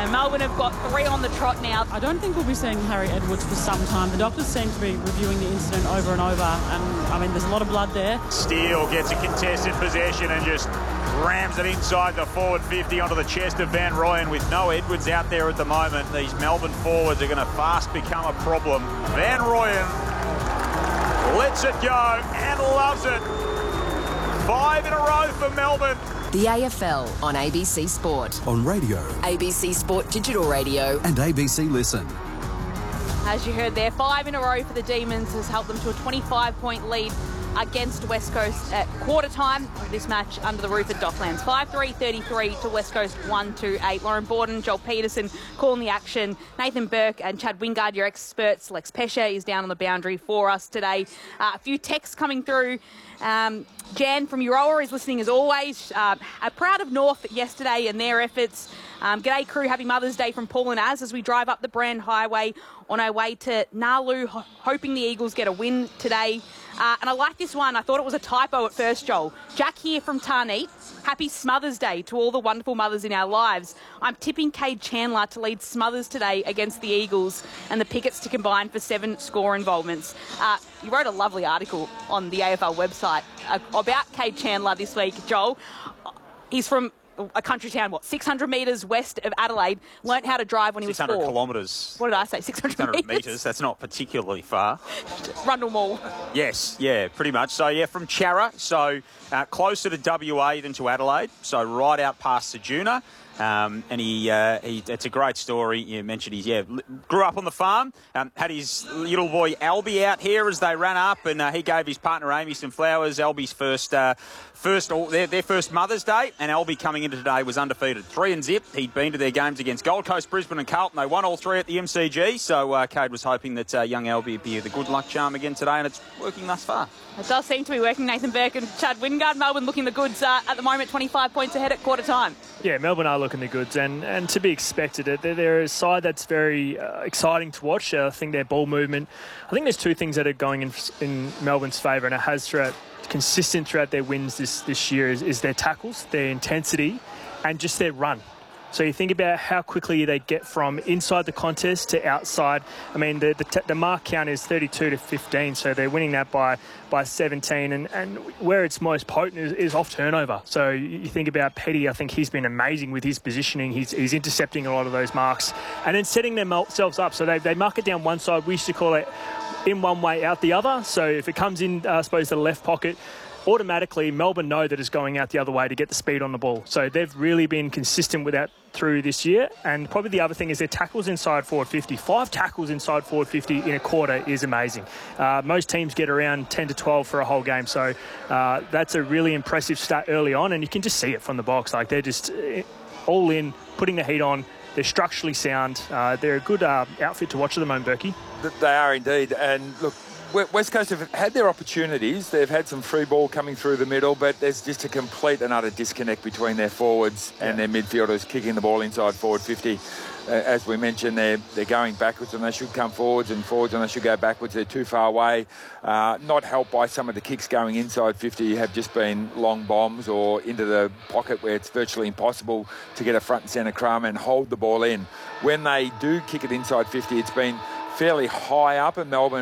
And Melbourne have got 3 on the trot now. I don't think we'll be seeing Harry Edwards for some time. The doctors seem to be reviewing the incident over and over, and I mean, there's a lot of blood there. Steele gets a contested possession and just rams it inside the forward 50 onto the chest of Van Rooyen. With no Edwards out there at the moment, these Melbourne forwards are going to fast become a problem. Van Rooyen lets it go and loves it. 5 in a row for Melbourne. The AFL on ABC Sport. On radio. ABC Sport Digital Radio. And ABC Listen. As you heard there, 5 in a row for the Demons has helped them to a 25-point lead against West Coast at quarter time of this match under the roof at Docklands. 5-3-33 to West Coast 1-8. Lauren Borden, Joel Peterson calling the action. Nathan Burke and Chad Wingard, your experts. Lex Pesha is down on the boundary for us today. A few texts coming through. Jan from Euroa is listening as always. Proud of North yesterday and their efforts. G'day crew, happy Mother's Day from Paul and Az as we drive up the Brand Highway on our way to Nalu, hoping the Eagles get a win today. And I like this one. I thought it was a typo at first, Joel. Jack here from Tarneet. Happy Smothers Day to all the wonderful mothers in our lives. I'm tipping Cade Chandler to lead Smothers today against the Eagles and the Pickets to combine for 7 score involvements. You wrote a lovely article on the AFL website about Cade Chandler this week, Joel. He's from a country town, 600 metres west of Adelaide, learnt how to drive when he was 4. 600 kilometres. What did I say, 600 metres? That's not particularly far. Rundle Mall. Yes, yeah, pretty much. So, yeah, from Charra, so closer to WA than to Adelaide, so right out past Sejuna. And it's a great story. You mentioned he grew up on the farm, had his little boy Albie out here as they ran up, and he gave his partner Amy some flowers. Albie's their first Mother's Day, and Albie coming into today was undefeated, 3-0. He'd been to their games against Gold Coast, Brisbane and Carlton. They won all 3 at the MCG, so Cade was hoping that young Albie would be the good luck charm again today, and it's working thus far. It does seem to be working. Nathan Burke and Chad Wingard. Melbourne looking the goods at the moment, 25 points ahead at quarter time. Yeah, Melbourne are looking the goods, and to be expected. They're a side that's very exciting to watch. I think their ball movement. I think there's 2 things that are going in Melbourne's favour, and it has consistent throughout their wins this year is their tackles, their intensity, and just their run. So you think about how quickly they get from inside the contest to outside. I mean, the mark count is 32-15, so they're winning that by 17. And where it's most potent is off turnover. So you think about Petty. I think he's been amazing with his positioning. He's intercepting a lot of those marks and then setting themselves up. So they mark it down one side. We used to call it in one way, out the other. So if it comes in, I suppose, the left pocket, automatically Melbourne know that it's going out the other way to get the speed on the ball. So they've really been consistent with that through this year. And probably the other thing is their tackles inside forward 50. 5 tackles inside forward 50 in a quarter is amazing. Most teams get around 10 to 12 for a whole game. So that's a really impressive stat early on, and you can just see it from the box. Like, they're just all in, putting the heat on. They're structurally sound. They're a good outfit to watch at the moment, Berkey. They are indeed. And look, West Coast have had their opportunities. They've had some free ball coming through the middle, but there's just a complete and utter disconnect between their forwards and their midfielders kicking the ball inside forward 50. As we mentioned, they're going backwards and they should come forwards, and forwards and they should go backwards. They're too far away. Not helped by some of the kicks going inside 50 have just been long bombs or into the pocket where it's virtually impossible to get a front and centre crumb and hold the ball in. When they do kick it inside 50, it's been fairly high up, and Melbourne